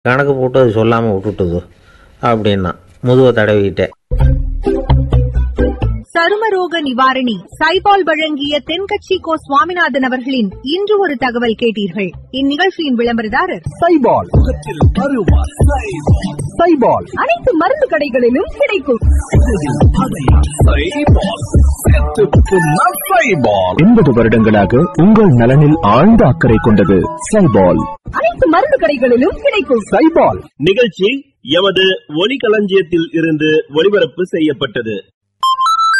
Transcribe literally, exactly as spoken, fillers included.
கணக்கு போட்டு அது சொல்லாமல் விட்டுட்டுது அப்படின்னா முதுவை தடவிக்கிட்டேன். சருமரோக நிவாரணி சைபால் வழங்கிய தென்கட்சி கோ சுவாமிநாதன் அவர்களின் இன்று ஒரு தகவல் கேட்டீர்கள். இந்நிகழ்ச்சியின் விளம்பரதாரர் சைபால். சைபால் அனைத்து மருந்து கடைகளிலும் கிடைக்கும். எண்பது வருடங்களாக உங்கள் நலனில் ஆழ்ந்த அக்கறை கொண்டது சைபால். அனைத்து மருந்து கடைகளிலும் கிடைக்கும் சைபால். நிகழ்ச்சி எமது ஒலிகளஞ்சியத்தில் இருந்து ஒளிபரப்பு செய்யப்பட்டது.